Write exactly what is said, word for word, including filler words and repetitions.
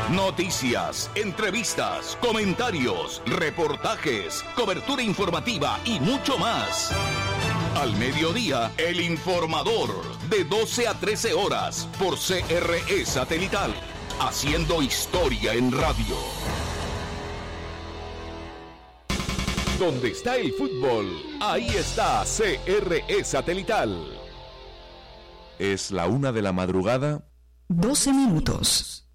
Noticias, entrevistas, comentarios, reportajes, cobertura informativa y mucho más. Al mediodía, El Informador, de doce a trece horas, por C R E Satelital, haciendo historia en radio. Donde está el fútbol, ahí está C R E Satelital. Es la una de la madrugada. doce minutos.